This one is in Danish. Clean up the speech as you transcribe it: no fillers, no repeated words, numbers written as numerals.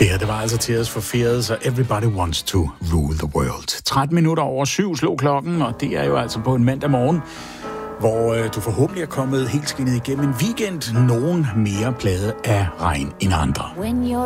Det her, det var altså Tears for Fears, og Everybody Wants to Rule the World. 13 minutter over 7 slog klokken, og det er jo altså på en mandag morgen, hvor du forhåbentlig er kommet helt skinnet igennem en weekend. Nogen mere plade af regn end andre.